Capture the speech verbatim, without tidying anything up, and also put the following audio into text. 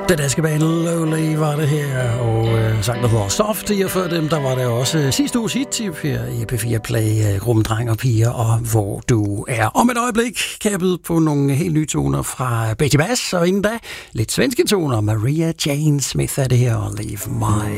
Den danske band Lowly var det her, og øh, sang, der hedder Soft, og før dem, der var det også øh, sidste uges hit-tip her i P fire Play, øh, gruppen Dreng og Piger, og hvor du er. Om et øjeblik kan jeg byde på nogle helt nye toner fra Betty Bass, og inden da lidt svenske toner. Maria Jane Smith er det her, og Leave My